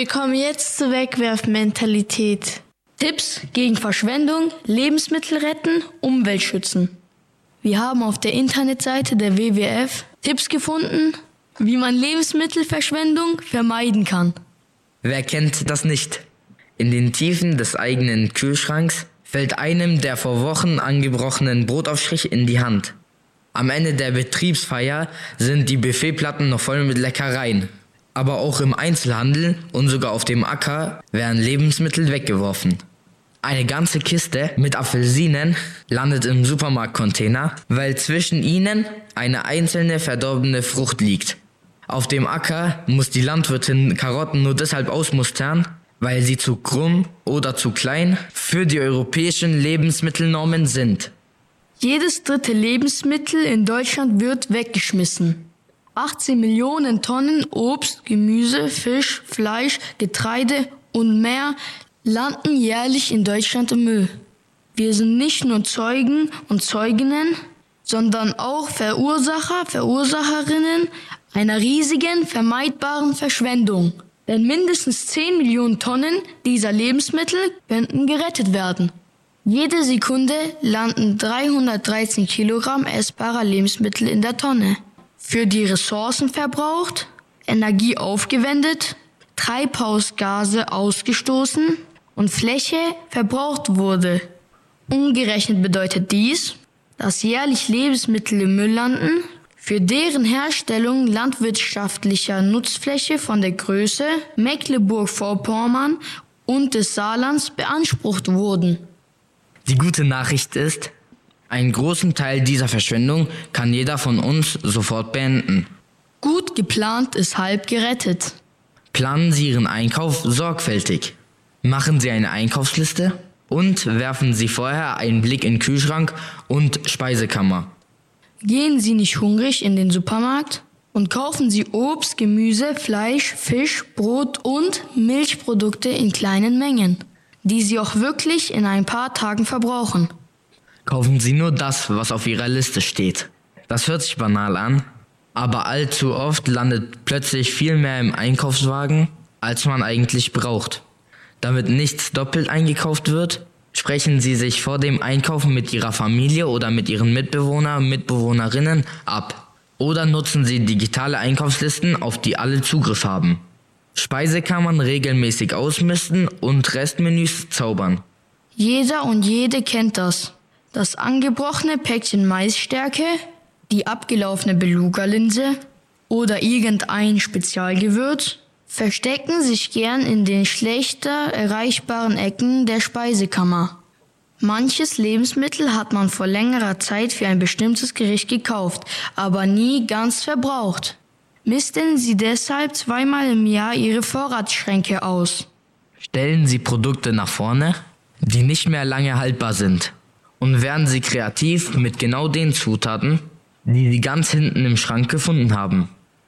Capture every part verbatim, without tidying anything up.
Wir kommen jetzt zur Wegwerfmentalität. Tipps gegen Verschwendung, Lebensmittel retten, Umwelt schützen. Wir haben auf der Internetseite der W W F Tipps gefunden, wie man Lebensmittelverschwendung vermeiden kann. Wer kennt das nicht? In den Tiefen des eigenen Kühlschranks fällt einem der vor Wochen angebrochenen Brotaufstrich in die Hand. Am Ende der Betriebsfeier sind die Buffetplatten noch voll mit Leckereien. Aber auch im Einzelhandel und sogar auf dem Acker werden Lebensmittel weggeworfen. Eine ganze Kiste mit Apfelsinen landet im Supermarktcontainer, weil zwischen ihnen eine einzelne verdorbene Frucht liegt. Auf dem Acker muss die Landwirtin Karotten nur deshalb ausmustern, weil sie zu krumm oder zu klein für die europäischen Lebensmittelnormen sind. Jedes dritte Lebensmittel in Deutschland wird weggeschmissen. achtzehn Millionen Tonnen Obst, Gemüse, Fisch, Fleisch, Getreide und mehr landen jährlich in Deutschland im Müll. Wir sind nicht nur Zeugen und Zeuginnen, sondern auch Verursacher, Verursacherinnen einer riesigen, vermeidbaren Verschwendung. Denn mindestens zehn Millionen Tonnen dieser Lebensmittel könnten gerettet werden. Jede Sekunde landen dreihundertdreizehn Kilogramm essbarer Lebensmittel in der Tonne. Für die Ressourcen verbraucht, Energie aufgewendet, Treibhausgase ausgestoßen und Fläche verbraucht wurde. Umgerechnet bedeutet dies, dass jährlich Lebensmittel im Müll landen, für deren Herstellung landwirtschaftlicher Nutzfläche von der Größe Mecklenburg-Vorpommern und des Saarlands beansprucht wurden. Die gute Nachricht ist, einen großen Teil dieser Verschwendung kann jeder von uns sofort beenden. Gut geplant ist halb gerettet. Planen Sie Ihren Einkauf sorgfältig. Machen Sie eine Einkaufsliste und werfen Sie vorher einen Blick in Kühlschrank und Speisekammer. Gehen Sie nicht hungrig in den Supermarkt und kaufen Sie Obst, Gemüse, Fleisch, Fisch, Brot und Milchprodukte in kleinen Mengen, die Sie auch wirklich in ein paar Tagen verbrauchen. Kaufen Sie nur das, was auf Ihrer Liste steht. Das hört sich banal an, aber allzu oft landet plötzlich viel mehr im Einkaufswagen, als man eigentlich braucht. Damit nichts doppelt eingekauft wird, sprechen Sie sich vor dem Einkaufen mit Ihrer Familie oder mit Ihren Mitbewohner, Mitbewohnerinnen ab. Oder nutzen Sie digitale Einkaufslisten, auf die alle Zugriff haben. Speisekammern regelmäßig ausmisten und Restmenüs zaubern. Jeder und jede kennt das. Das angebrochene Päckchen Maisstärke, die abgelaufene Beluga-Linse oder irgendein Spezialgewürz verstecken sich gern in den schlechter erreichbaren Ecken der Speisekammer. Manches Lebensmittel hat man vor längerer Zeit für ein bestimmtes Gericht gekauft, aber nie ganz verbraucht. Misten Sie deshalb zweimal im Jahr Ihre Vorratsschränke aus. Stellen Sie Produkte nach vorne, die nicht mehr lange haltbar sind. Und werden Sie kreativ mit genau den Zutaten, die Sie ganz hinten im Schrank gefunden haben.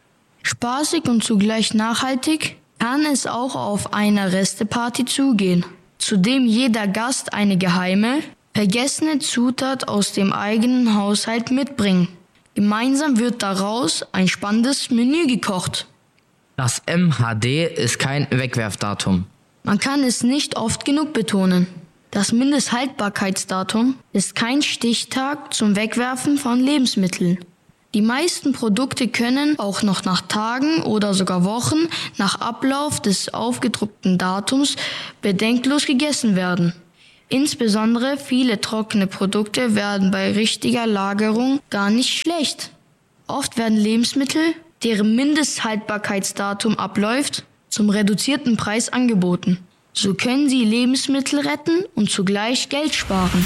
Spaßig und zugleich nachhaltig kann es auch auf einer Resteparty zugehen, zu dem jeder Gast eine geheime, vergessene Zutat aus dem eigenen Haushalt mitbringt. Gemeinsam wird daraus ein spannendes Menü gekocht. Das M H D ist kein Wegwerfdatum. Man kann es nicht oft genug betonen. Das Mindesthaltbarkeitsdatum ist kein Stichtag zum Wegwerfen von Lebensmitteln. Die meisten Produkte können auch noch nach Tagen oder sogar Wochen nach Ablauf des aufgedruckten Datums bedenkenlos gegessen werden. Insbesondere viele trockene Produkte werden bei richtiger Lagerung gar nicht schlecht. Oft werden Lebensmittel, deren Mindesthaltbarkeitsdatum abläuft, zum reduzierten Preis angeboten. So können Sie Lebensmittel retten und zugleich Geld sparen.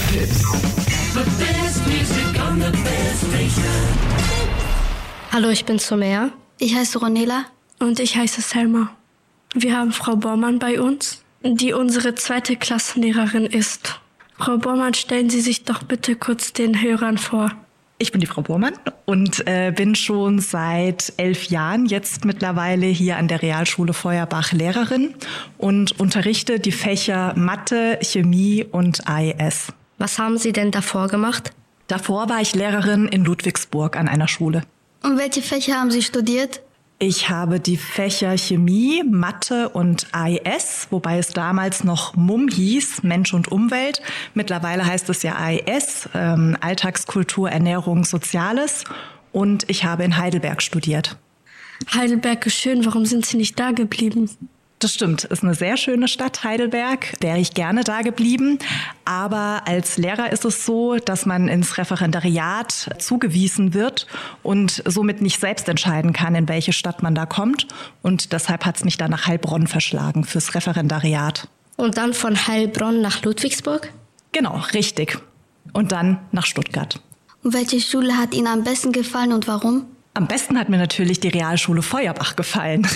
Hallo, ich bin Somea. Ich heiße Ronela. Und ich heiße Selma. Wir haben Frau Bormann bei uns, die unsere zweite Klassenlehrerin ist. Frau Bormann, stellen Sie sich doch bitte kurz den Hörern vor. Ich bin die Frau Bormann und äh, bin schon seit elf Jahren jetzt mittlerweile hier an der Realschule Feuerbach Lehrerin und unterrichte die Fächer Mathe, Chemie und A E S. Was haben Sie denn davor gemacht? Davor war ich Lehrerin in Ludwigsburg an einer Schule. Und welche Fächer haben Sie studiert? Ich habe die Fächer Chemie, Mathe und A E S, wobei es damals noch M U M hieß, Mensch und Umwelt. Mittlerweile heißt es ja A E S, ähm, Alltagskultur, Ernährung, Soziales. Und ich habe in Heidelberg studiert. Heidelberg ist schön, warum sind Sie nicht da geblieben? Das stimmt, ist eine sehr schöne Stadt, Heidelberg, wäre ich gerne da geblieben. Aber als Lehrer ist es so, dass man ins Referendariat zugewiesen wird und somit nicht selbst entscheiden kann, in welche Stadt man da kommt. Und deshalb hat es mich dann nach Heilbronn verschlagen fürs Referendariat. Und dann von Heilbronn nach Ludwigsburg? Genau, richtig. Und dann nach Stuttgart. Und welche Schule hat Ihnen am besten gefallen und warum? Am besten hat mir natürlich die Realschule Feuerbach gefallen.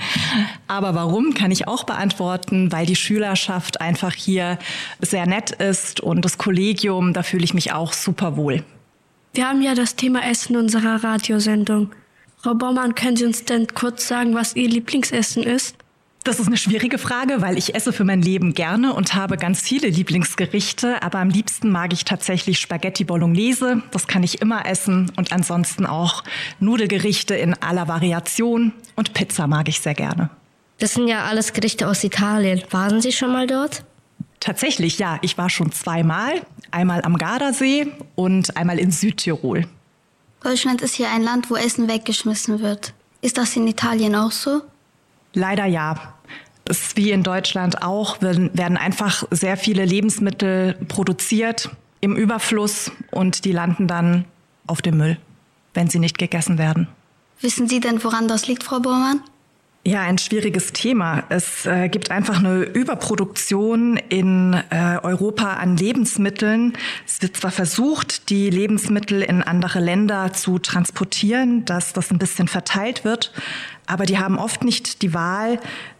Aber warum, kann ich auch beantworten, weil die Schülerschaft einfach hier sehr nett ist und das Kollegium, da fühle ich mich auch super wohl. Wir haben ja das Thema Essen in unserer Radiosendung. Frau Baumann, können Sie uns denn kurz sagen, was Ihr Lieblingsessen ist? Das ist eine schwierige Frage, weil ich esse für mein Leben gerne und habe ganz viele Lieblingsgerichte. Aber am liebsten mag ich tatsächlich Spaghetti Bolognese. Das kann ich immer essen. Und ansonsten auch Nudelgerichte in aller Variation. Und Pizza mag ich sehr gerne. Das sind ja alles Gerichte aus Italien. Waren Sie schon mal dort? Tatsächlich, ja. Ich war schon zweimal. Einmal am Gardasee und einmal in Südtirol. Deutschland ist hier ein Land, wo Essen weggeschmissen wird. Ist das in Italien auch so? Leider ja. Es ist wie in Deutschland auch, werden einfach sehr viele Lebensmittel produziert im Überfluss und die landen dann auf dem Müll, wenn sie nicht gegessen werden. Wissen Sie denn, woran das liegt, Frau Bormann? Ja, ein schwieriges Thema. Es äh, gibt einfach eine Überproduktion in äh, Europa an Lebensmitteln. Es wird zwar versucht, die Lebensmittel in andere Länder zu transportieren, dass das ein bisschen verteilt wird, aber die haben oft nicht die Wahl,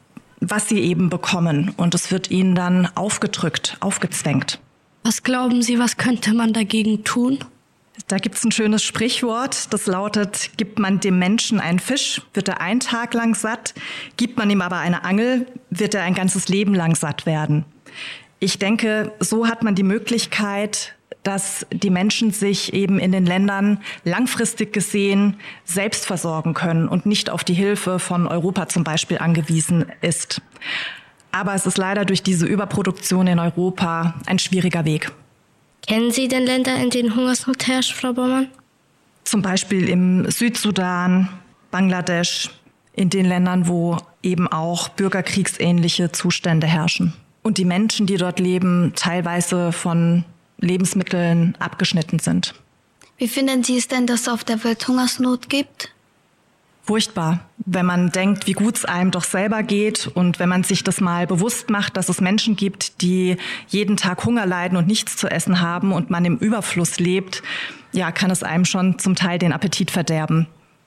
was sie eben bekommen. Und es wird ihnen dann aufgedrückt, aufgezwängt. Was glauben Sie, was könnte man dagegen tun? Da gibt's ein schönes Sprichwort, das lautet, gibt man dem Menschen einen Fisch, wird er einen Tag lang satt, gibt man ihm aber eine Angel, wird er ein ganzes Leben lang satt werden. Ich denke, so hat man die Möglichkeit, dass die Menschen sich eben in den Ländern langfristig gesehen selbst versorgen können und nicht auf die Hilfe von Europa zum Beispiel angewiesen ist. Aber es ist leider durch diese Überproduktion in Europa ein schwieriger Weg. Kennen Sie denn Länder, in denen Hungersnot herrscht, Frau Baumann? Zum Beispiel im Südsudan, Bangladesch, in den Ländern, wo eben auch bürgerkriegsähnliche Zustände herrschen. Und die Menschen, die dort leben, teilweise von Lebensmitteln abgeschnitten sind. Wie finden Sie es denn, dass es auf der Welt Hungersnot gibt? Furchtbar, wenn man denkt, wie gut es einem doch selber geht und wenn man sich das mal bewusst macht, dass es Menschen gibt, die jeden Tag Hunger leiden und nichts zu essen haben und man im Überfluss lebt, ja, kann es einem schon zum Teil den Appetit verderben.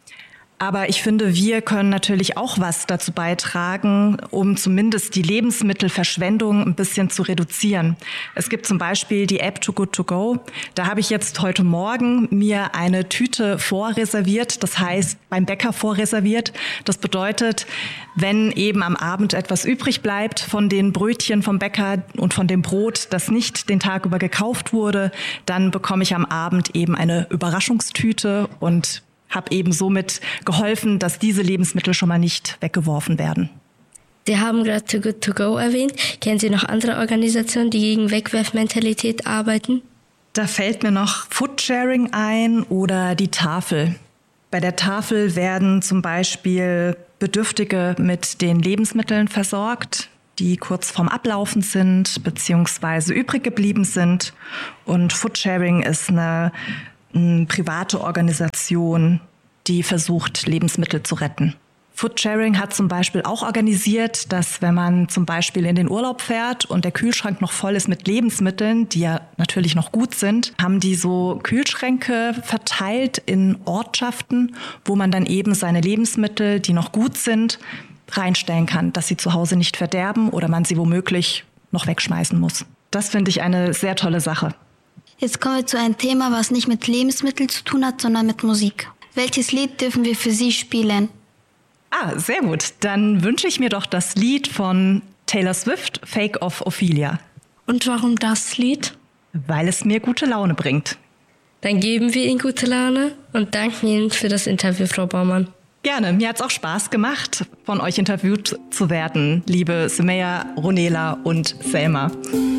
Aber ich finde, wir können natürlich auch was dazu beitragen, um zumindest die Lebensmittelverschwendung ein bisschen zu reduzieren. Es gibt zum Beispiel die App Too Good To Go. Da habe ich jetzt heute Morgen mir eine Tüte vorreserviert, das heißt beim Bäcker vorreserviert. Das bedeutet, wenn eben am Abend etwas übrig bleibt von den Brötchen vom Bäcker und von dem Brot, das nicht den Tag über gekauft wurde, dann bekomme ich am Abend eben eine Überraschungstüte und habe eben somit geholfen, dass diese Lebensmittel schon mal nicht weggeworfen werden. Sie haben gerade Too Good To Go erwähnt. Kennen Sie noch andere Organisationen, die gegen Wegwerfmentalität arbeiten? Da fällt mir noch Foodsharing ein oder die Tafel. Bei der Tafel werden zum Beispiel Bedürftige mit den Lebensmitteln versorgt, die kurz vorm Ablaufen sind bzw. übrig geblieben sind. Und Foodsharing ist eine eine private Organisation, die versucht, Lebensmittel zu retten. Foodsharing hat zum Beispiel auch organisiert, dass wenn man zum Beispiel in den Urlaub fährt und der Kühlschrank noch voll ist mit Lebensmitteln, die ja natürlich noch gut sind, haben die so Kühlschränke verteilt in Ortschaften, wo man dann eben seine Lebensmittel, die noch gut sind, reinstellen kann, dass sie zu Hause nicht verderben oder man sie womöglich noch wegschmeißen muss. Das finde ich eine sehr tolle Sache. Jetzt kommen wir zu einem Thema, was nicht mit Lebensmitteln zu tun hat, sondern mit Musik. Welches Lied dürfen wir für Sie spielen? Ah, sehr gut. Dann wünsche ich mir doch das Lied von Taylor Swift, Fake of Ophelia. Und warum das Lied? Weil es mir gute Laune bringt. Dann geben wir Ihnen gute Laune und danken Ihnen für das Interview, Frau Baumann. Gerne, mir hat es auch Spaß gemacht, von euch interviewt zu werden, liebe Sumeya, Ronela und Selma.